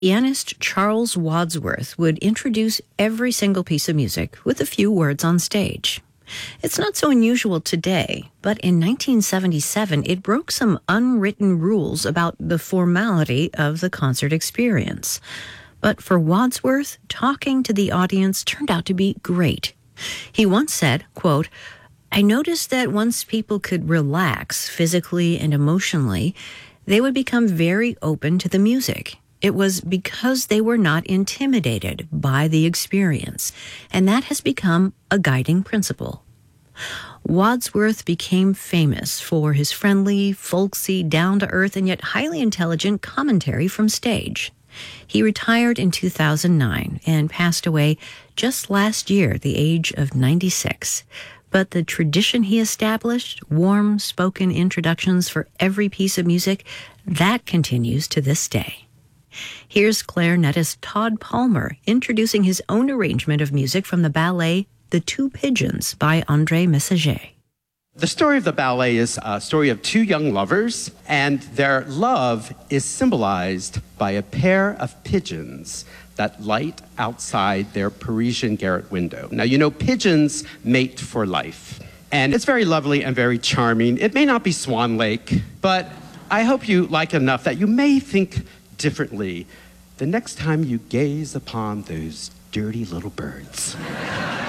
Pianist Charles Wadsworth would introduce every single piece of music with a few words on stage. It's not so unusual today, but in 1977 it broke some unwritten rules about the formality of the concert experience. But for Wadsworth, talking to the audience turned out to be great. He once said, quote, "I noticed that once people could relax physically and emotionally, they would become very open to the music. It was because they were not intimidated by the experience, and that has become a guiding principle." Wadsworth became famous for his friendly, folksy, down-to-earth, and yet highly intelligent commentary from stage. He retired in 2009 and passed away just last year at the age of 96. But the tradition he established, warm spoken introductions for every piece of music, that continues to this day. Here's clarinetist Todd Palmer introducing his own arrangement of music from the ballet The Two Pigeons by André Messager. The story of the ballet is a story of two young lovers, and their love is symbolized by a pair of pigeons that light outside their Parisian garret window. Now, you know, pigeons mate for life, and it's very lovely and very charming. It may not be Swan Lake, but I hope you like it enough that you may think differently the next time you gaze upon those dirty little birds.